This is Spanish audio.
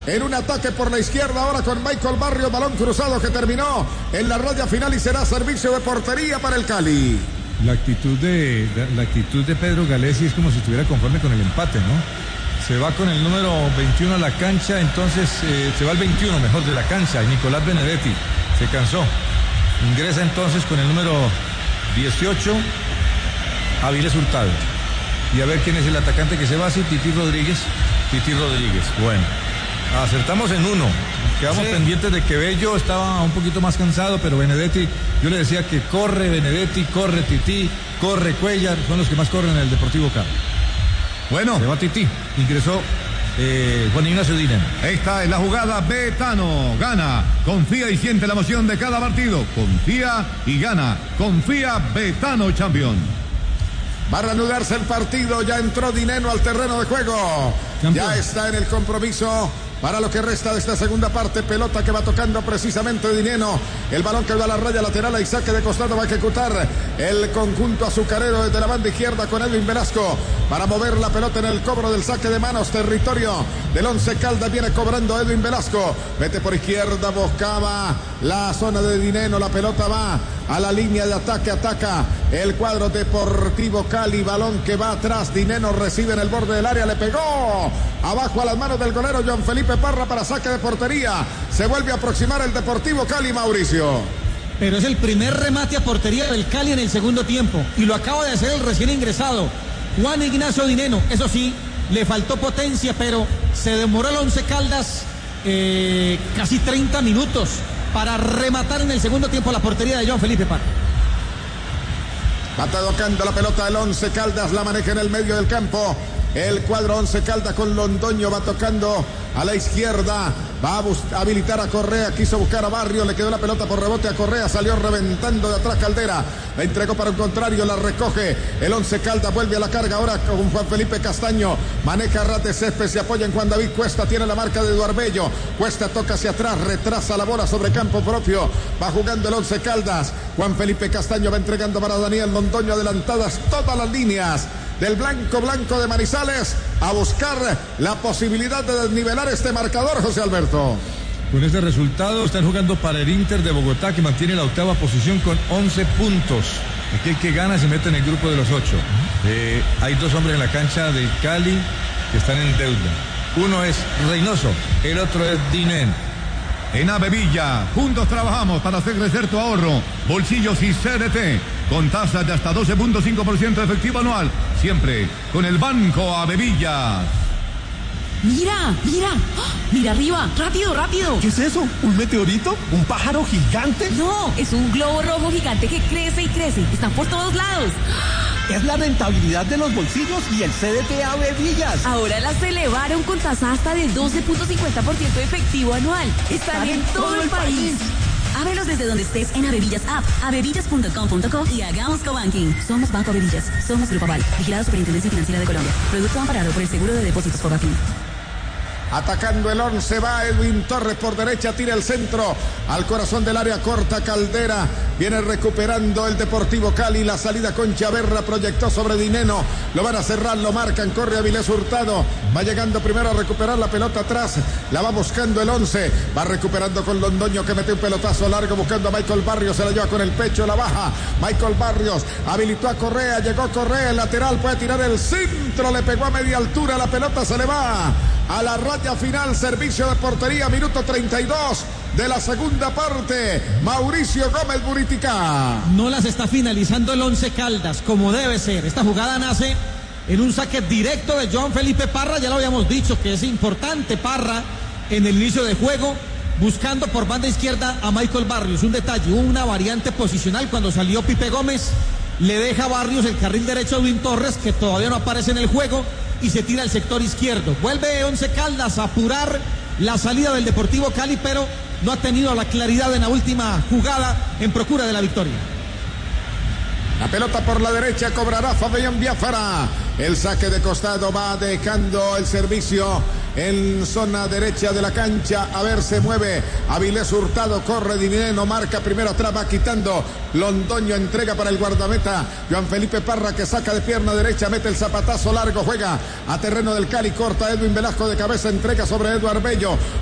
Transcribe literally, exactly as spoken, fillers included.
En un ataque por la izquierda ahora con Michael Barrios, balón cruzado que terminó en la raya final y será servicio de portería para el Cali. La actitud de la actitud de Pedro Galesi es como si estuviera conforme con el empate, ¿no? Se va con el número veintiuno a la cancha, entonces eh, se va el veintiuno mejor de la cancha, y Nicolás Benedetti se cansó. Ingresa entonces con el número dieciocho, Avilés Hurtado. Y a ver quién es el atacante que se va, así, Titi Rodríguez. Titi Rodríguez, bueno. Acertamos en uno, quedamos sí. pendientes de que Bello estaba un poquito más cansado, pero Benedetti, yo le decía que corre Benedetti, corre Titi, corre Cuellar, son los que más corren en el Deportivo Cali. Bueno. Se va Titi, ingresó eh, Juan Ignacio Dineno. Esta es la jugada, Betano, gana, confía y siente la emoción de cada partido, confía y gana, confía Betano Champion. Va a reanudarse el partido, ya entró Dineno al terreno de juego, Campeón. Ya está en el compromiso. Para lo que resta de esta segunda parte, pelota que va tocando precisamente Dineno. El balón que va a la raya lateral y saque de costado va a ejecutar el conjunto azucarero desde la banda izquierda con Edwin Velasco para mover la pelota en el cobro del saque de manos, territorio del Once Caldas. Viene cobrando Edwin Velasco. Mete por izquierda, buscaba la zona de Dineno. La pelota va a la línea de ataque, ataca el cuadro Deportivo Cali. Balón que va atrás, Dineno recibe en el borde del área, le pegó abajo a las manos del golero John Felipe Parra para saque de portería. Se vuelve a aproximar el Deportivo Cali, Mauricio. Pero es el primer remate a portería del Cali en el segundo tiempo y lo acaba de hacer el recién ingresado Juan Ignacio Dineno. Eso sí, le faltó potencia, pero se demoró el Once Caldas eh, casi treinta minutos para rematar en el segundo tiempo la portería de John Felipe Parra. Va tocando la pelota del Once Caldas, la maneja en el medio del campo. El cuadro Once Caldas con Londoño va tocando a la izquierda, va a, bus- a habilitar a Correa, quiso buscar a Barrio, le quedó la pelota por rebote a Correa, salió reventando de atrás Caldera, la entregó para un contrario, la recoge el Once Caldas, vuelve a la carga ahora con Juan Felipe Castaño, maneja Rate Césped, se apoya en Juan David Cuesta, tiene la marca de Eduardo Bello, Cuesta toca hacia atrás, retrasa la bola sobre campo propio, va jugando el Once Caldas, Juan Felipe Castaño va entregando para Daniel Londoño, adelantadas todas las líneas del blanco blanco de Manizales a buscar la posibilidad de desnivelar este marcador, José Alberto. Con este resultado están jugando para el Inter de Bogotá, que mantiene la octava posición con once puntos. Aquel que gana se mete en el grupo de los ocho. Eh, hay dos hombres en la cancha del Cali que están en deuda. Uno es Reynoso, el otro es Dineno. En Avevilla, juntos trabajamos para hacer crecer tu ahorro, bolsillos y C D T, con tasas de hasta doce punto cinco por ciento efectivo anual, siempre con el Banco Avevilla. Mira, mira, mira arriba, rápido, rápido. ¿Qué es eso? ¿Un meteorito? ¿Un pájaro gigante? No, es un globo rojo gigante que crece y crece, están por todos lados. Es la rentabilidad de los bolsillos y el C D T Avevillas. Ahora las elevaron con tasa hasta de doce punto cincuenta por ciento efectivo anual. Están, Están en todo, todo el país. país. Ábrelos desde donde estés en Avevillas App, avevillas punto com punto co y hagamos cobanking. Somos Banco Avevillas, somos Grupo Aval, vigilado Superintendencia Financiera de Colombia. Producto amparado por el Seguro de Depósitos Cobanking. Atacando el once va Edwin Torres por derecha, tira el centro al corazón del área corta Caldera, viene recuperando el Deportivo Cali, la salida con Chaverra, proyectó sobre Dineno, lo van a cerrar, lo marcan, corre Avilés Hurtado, va llegando primero a recuperar la pelota atrás, la va buscando el once, va recuperando con Londoño que mete un pelotazo largo buscando a Michael Barrios, se la lleva con el pecho, la baja, Michael Barrios habilitó a Correa, llegó Correa, el lateral puede tirar el centro, le pegó a media altura, la pelota se le va a la raya final, servicio de portería, minuto treinta y dos de la segunda parte. Mauricio Gómez Buritica. No las está finalizando el Once Caldas como debe ser. Esta jugada nace en un saque directo de John Felipe Parra, ya lo habíamos dicho que es importante Parra en el inicio de juego, buscando por banda izquierda a Michael Barrios. Un detalle, hubo una variante posicional cuando salió Pipe Gómez, le deja a Barrios el carril derecho a Edwin Torres, que todavía no aparece en el juego, y se tira al sector izquierdo. Vuelve Once Caldas a apurar la salida del Deportivo Cali, pero no ha tenido la claridad en la última jugada en procura de la victoria. La pelota por la derecha cobrará Fabián Biafara. El saque de costado va dejando el servicio en zona derecha de la cancha. A ver, se mueve Avilés Hurtado, corre Dineno, marca primero atrás, va quitando Londoño, entrega para el guardameta Joan Felipe Parra, que saca de pierna derecha, mete el zapatazo largo, juega a terreno del Cali, corta Edwin Velasco de cabeza, entrega sobre Eduard Bello.